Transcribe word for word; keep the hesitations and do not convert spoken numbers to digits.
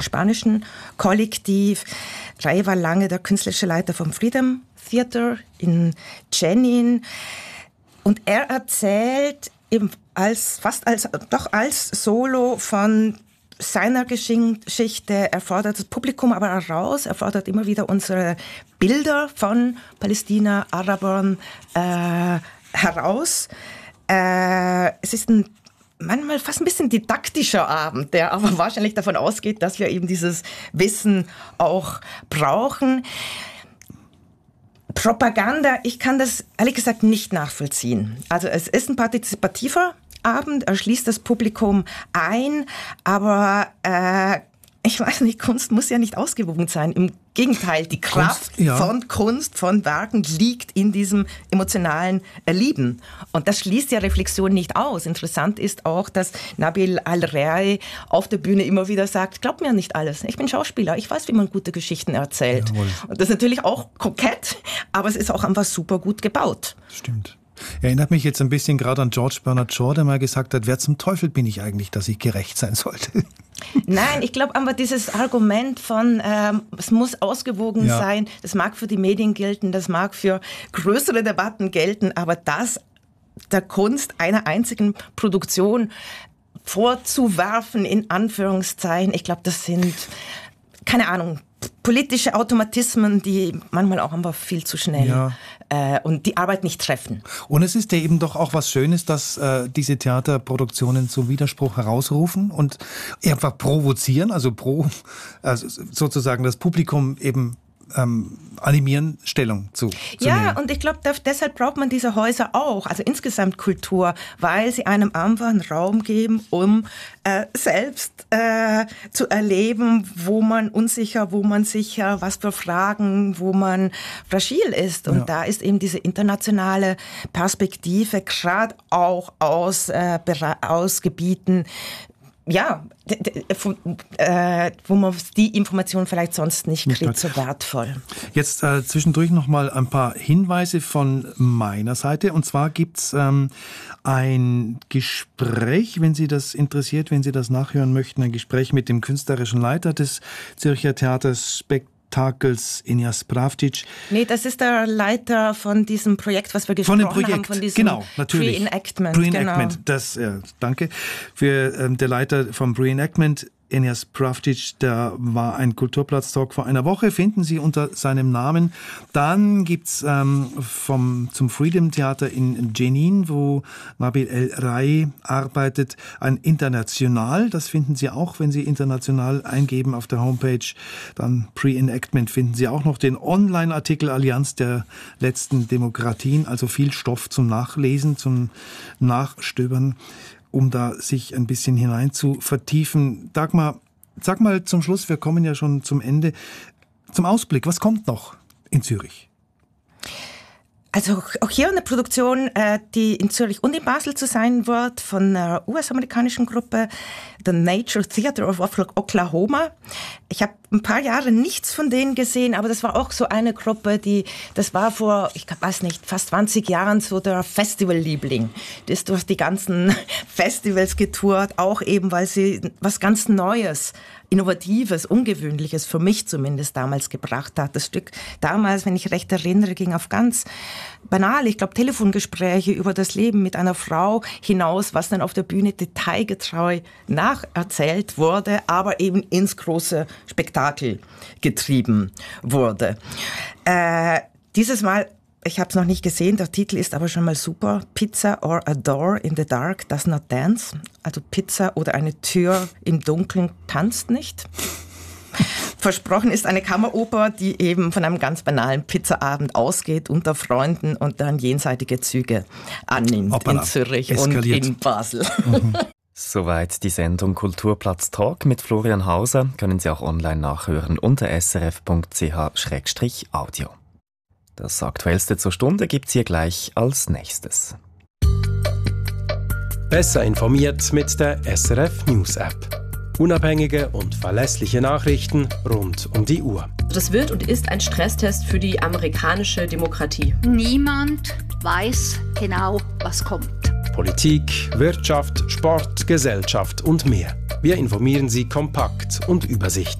spanischen Kollektiv. Ray war lange der künstlerische Leiter vom Freedom Theater in Jenin. Und er erzählt eben als, fast als, doch als Solo von seiner Geschichte. Er fordert das Publikum aber heraus, er fordert immer wieder unsere Bilder von Palästina, Arabern äh, heraus. Äh, es ist ein manchmal fast ein bisschen didaktischer Abend, der aber wahrscheinlich davon ausgeht, dass wir eben dieses Wissen auch brauchen. Propaganda, ich kann das ehrlich gesagt nicht nachvollziehen. Also es ist ein partizipativer Abend, er schließt das Publikum ein, aber äh, ich weiß nicht, Kunst muss ja nicht ausgewogen sein. Im Gegenteil, die Kraft Kunst, ja. von Kunst, von Werken liegt in diesem emotionalen Erleben. Und das schließt ja Reflexion nicht aus. Interessant ist auch, dass Nabil Al-Rei auf der Bühne immer wieder sagt, glaub mir nicht alles. Ich bin Schauspieler, ich weiß, wie man gute Geschichten erzählt. Jawohl. Und das ist natürlich auch kokett, aber es ist auch einfach super gut gebaut. Stimmt. Erinnert mich jetzt ein bisschen gerade an George Bernard Shaw, der mal gesagt hat, wer zum Teufel bin ich eigentlich, dass ich gerecht sein sollte? Nein, ich glaube aber dieses Argument von, ähm, es muss ausgewogen ja. sein, das mag für die Medien gelten, das mag für größere Debatten gelten, aber das der Kunst einer einzigen Produktion vorzuwerfen, in Anführungszeichen, ich glaube, das sind, keine Ahnung, politische Automatismen, die manchmal auch einfach viel zu schnell ja. äh, und die Arbeit nicht treffen. Und es ist ja eben doch auch was Schönes, dass äh, diese Theaterproduktionen zum Widerspruch herausrufen und einfach provozieren, also pro, also sozusagen das Publikum eben ähm, animieren, Stellung zu, zu ja, nehmen. Und ich glaube, deshalb braucht man diese Häuser auch, also insgesamt Kultur, weil sie einem einfach einen Raum geben, um äh, selbst äh, zu erleben, wo man unsicher, wo man sicher, was für Fragen, wo man fragil ist. Und ja. da ist eben diese internationale Perspektive, gerade auch aus, äh, aus Gebieten, ja, äh, wo man die Information vielleicht sonst nicht kriegt, so wertvoll. Jetzt äh, zwischendurch noch mal ein paar Hinweise von meiner Seite. Und zwar gibt's ähm, ein Gespräch, wenn Sie das interessiert, wenn Sie das nachhören möchten, ein Gespräch mit dem künstlerischen Leiter des Zürcher Theaters Spektakel. Takels Enis Pravcic. Nee, das ist der Leiter von diesem Projekt, was wir gesprochen von dem Projekt, haben, von diesem genau, natürlich. Pre-Enactment. Pre-Enactment, genau. das, äh, danke. Für ähm, der Leiter vom Pre-Enactment, Enis Pravcic, der war ein Kulturplatz-Talk vor einer Woche, finden Sie unter seinem Namen. Dann gibt's ähm, vom, zum Freedom Theater in Jenin, wo Nabil El-Rei arbeitet, ein International. Das finden Sie auch, wenn Sie international eingeben auf der Homepage. Dann Pre-Enactment finden Sie auch noch den Online-Artikel Allianz der letzten Demokratien. Also viel Stoff zum Nachlesen, zum Nachstöbern, um da sich ein bisschen hinein zu vertiefen. Dagmar, sag mal zum Schluss, wir kommen ja schon zum Ende, zum Ausblick, was kommt noch in Zürich? Also auch hier eine Produktion, äh, die in Zürich und in Basel zu sein wird, von einer U S-amerikanischen Gruppe, The Nature Theater of Oklahoma. Ich habe ein paar Jahre nichts von denen gesehen, aber das war auch so eine Gruppe, die, das war vor, ich weiß nicht, fast zwanzig Jahren so der Festivalliebling. Die ist durch die ganzen Festivals getourt, auch eben, weil sie was ganz Neues, Innovatives, Ungewöhnliches, für mich zumindest damals gebracht hat. Das Stück damals, wenn ich recht erinnere, ging auf ganz banal, ich glaube, Telefongespräche über das Leben mit einer Frau hinaus, was dann auf der Bühne detailgetreu nacherzählt wurde, aber eben ins große Spektakel getrieben wurde. Äh, dieses Mal, ich habe es noch nicht gesehen, der Titel ist aber schon mal super. Pizza or a door in the dark does not dance. Also Pizza oder eine Tür im Dunkeln tanzt nicht. Versprochen ist eine Kammeroper, die eben von einem ganz banalen Pizzaabend ausgeht unter Freunden und dann jenseitige Züge annimmt. Hoppala. In Zürich Eskaliert. Und in Basel. Mhm. Soweit die Sendung Kulturplatz Talk mit Florian Hauser. Können Sie auch online nachhören unter s r f punkt c h slash audio. Das Aktuellste zur Stunde gibt's hier gleich als nächstes. Besser informiert mit der S R F News App. Unabhängige und verlässliche Nachrichten rund um die Uhr. Das wird und ist ein Stresstest für die amerikanische Demokratie. Niemand weiß genau, was kommt. Politik, Wirtschaft, Sport, Gesellschaft und mehr. Wir informieren Sie kompakt und übersichtlich.